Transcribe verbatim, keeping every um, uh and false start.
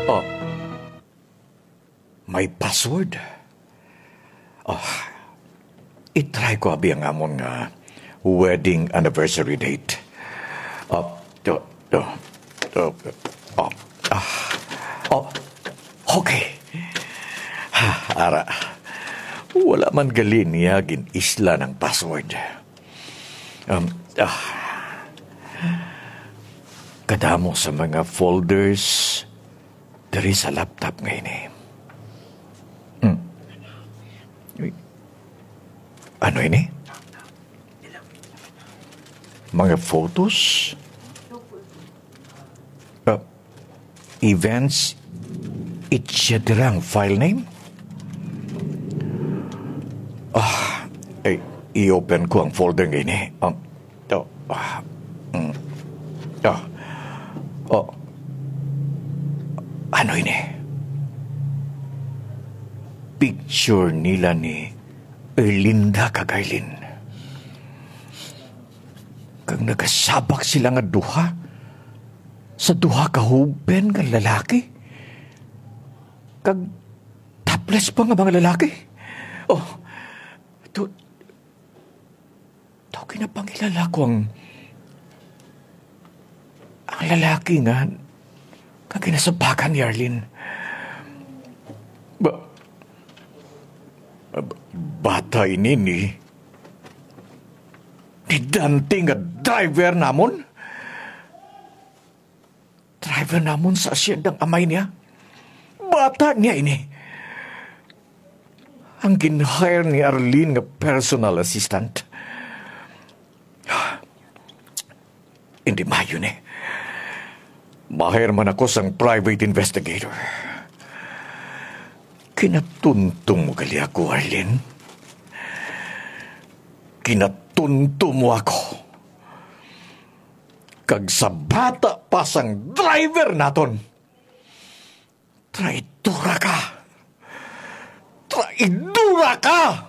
Oh, may password. Oh, itry ko abi ang amon nga wedding anniversary date. Oh, to, to, to, oh, ah, oh, okay. Ha, ara, wala man gali niya gin-isla ng password. Um, ah, kadamo sa mga folders dari sa laptop ngayon eh. Hmm. Ano ini? Mga photos? Uh, events? Itsedrang file name? Ah, eh, i-open ko ang folder ngayon eh. Um, oh, ah, mm, ah, oh, ano ini? Picture nila ni Erlinda Cagaylin. Kag nagasabak sila nga duha sa duha ka huben nga lalaki. Kag topless pa nga mga lalaki. Oh, to, to kinapangilala ko ang ang lalaki nga kag kinasabakan ni Arlene. Ba, bata ini ni ni Dante nga driver namon. Driver namon sa asyendang amay niya. Bata niya ini. Ang gin-hire ni Arlene nga personal assistant. Hindi mayo ni. Mahir man ako sang private investigator. Kinatuntong mo gali ako, Arlene. Kinatunto mo ako. Kag sa bata pa sang driver naton. Traidora ka! Traidora ka!